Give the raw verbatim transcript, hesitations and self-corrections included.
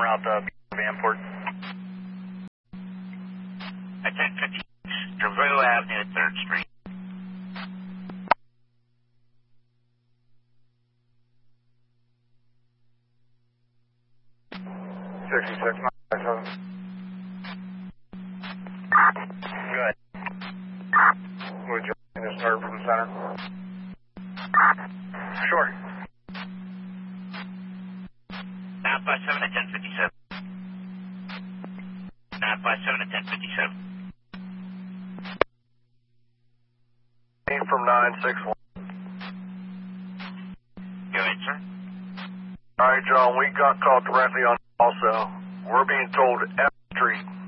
route to Vanport. At ten fifty-six, Trevino Avenue at third Street. sixty-six, nine seven. Good. Would you like to start from the center? Sure. nine five seven at ten fifty-seven. nine five seven at ten fifty-seven. From nine six one. Go ahead, sir. All right, John, we got called directly on also. We're being told F Street.